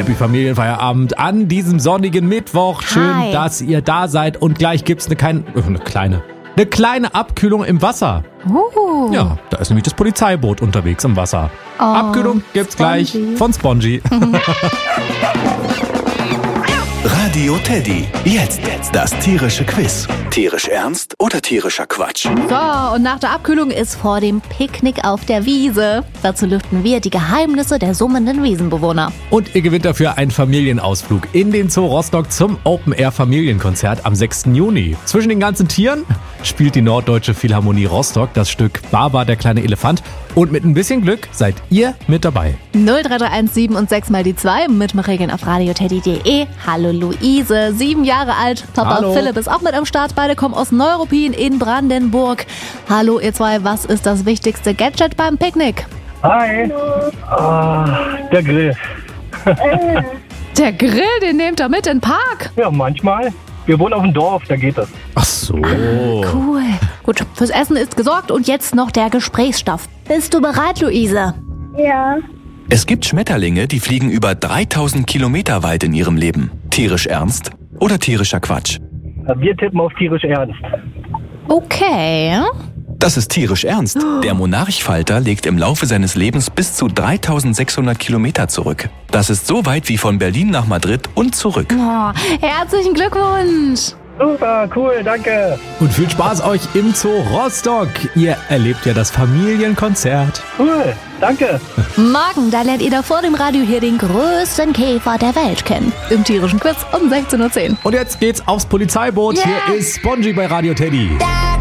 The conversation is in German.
Happy Familienfeierabend an diesem sonnigen Mittwoch. Schön, Hi. dass ihr da seid. Und gleich gibt's eine kleine Abkühlung im Wasser. Ja, da ist nämlich das Polizeiboot unterwegs im Wasser. Abkühlung gibt's gleich Spongy. von Spongy. Radio Teddy. Jetzt das tierische Quiz. Tierisch ernst oder tierischer Quatsch? So, und nach der Abkühlung ist vor dem Picknick auf der Wiese. Dazu lüften wir die Geheimnisse der summenden Wiesenbewohner. Und ihr gewinnt dafür einen Familienausflug in den Zoo Rostock zum Open-Air-Familienkonzert am 6. Juni. Zwischen den ganzen Tieren spielt die Norddeutsche Philharmonie Rostock das Stück Baba, der kleine Elefant. Und mit ein bisschen Glück seid ihr mit dabei. 03317 und 6 mal die 2 mit Regeln auf radioteddy.de. Hallo Luise, 7 Jahre alt. Papa Hallo. Philipp ist auch mit am Start. Beide kommen aus Neuruppin in Brandenburg. Hallo ihr zwei, was ist das wichtigste Gadget beim Picknick? Hi. Der Grill. Der Grill, den nehmt ihr mit in den Park. Ja, manchmal. Wir wohnen auf dem Dorf, da geht das. Ach so. Cool. Gut, fürs Essen ist gesorgt und jetzt noch der Gesprächsstoff. Bist du bereit, Luise? Ja, Es gibt Schmetterlinge, die fliegen über 3000 Kilometer weit in ihrem Leben. Tierisch ernst oder tierischer Quatsch? Wir tippen auf tierisch ernst. Okay. Das ist tierisch ernst. Der Monarchfalter legt im Laufe seines Lebens bis zu 3600 Kilometer zurück. Das ist so weit wie von Berlin nach Madrid und zurück. Oh, herzlichen Glückwunsch. Super, cool, danke. Und viel Spaß euch im Zoo Rostock. Ihr erlebt ja das Familienkonzert. Cool, danke. Morgen, da lernt ihr da vor dem Radio hier den größten Käfer der Welt kennen. Im tierischen Quiz um 16:10 Uhr. Und jetzt geht's aufs Polizeiboot. Yeah. Hier ist Spongy bei Radio Teddy.